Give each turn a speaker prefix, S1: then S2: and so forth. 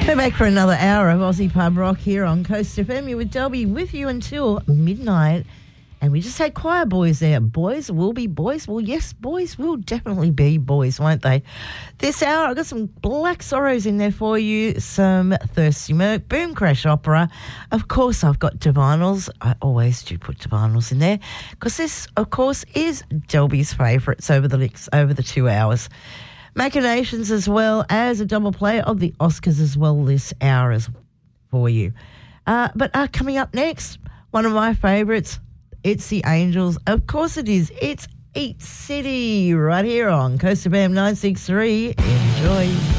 S1: We're back for another hour of Aussie Pub Rock here on Coast FM. With Delby with you until midnight. And we just had choir boys there. Boys will be boys. Well, yes, boys will definitely be boys, won't they? This hour, I've got some Black Sorrows in there for you, some Thirsty Merc, Boom Crash Opera. Of course, I've got Divinals. I always do put Divinals in there because this, of course, is Delby's favourites over the 2 hours. Machinations as well as a double play of the Oscars as well this hour for you. But coming up next, one of my favourites, it's the Angels. Of course it is. It's Eat City right here on Coast FM 963. Enjoy.